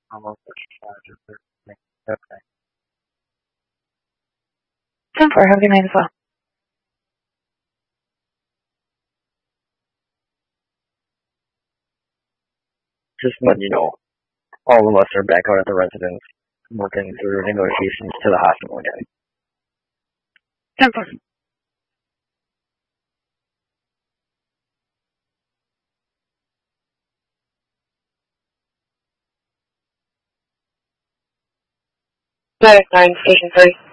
almost okay. 10-4, have a good night as well. Just letting you know, all of us are back out at the residence working through negotiations to the hospital again. 10-4. Medic 9, Station 3.